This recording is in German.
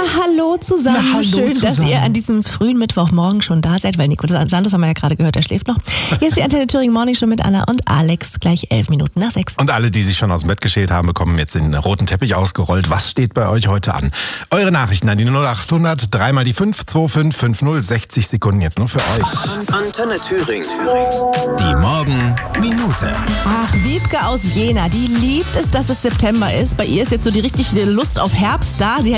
hallo zusammen. Na, hallo Schön, dass zusammen. ihr an diesem frühen Mittwochmorgen schon da seid, weil Nico Santos haben wir ja gerade gehört, der schläft noch. Hier ist die Antenne Thüringen Morning Show mit Anna und Alex, gleich 11 Minuten nach 6. Und alle, die sich schon aus dem Bett geschält haben, bekommen jetzt den roten Teppich ausgerollt. Was steht bei euch heute an? Eure Nachrichten an die 0800, 3 mal die 5, 2550, 60 Sekunden jetzt nur für euch. Antenne Thüringen. Die Morgenminute. Ach, Wiebke aus Jena, die liebt es, dass es September ist. Bei ihr ist jetzt so die richtige Lust auf Herbst da. Sie hat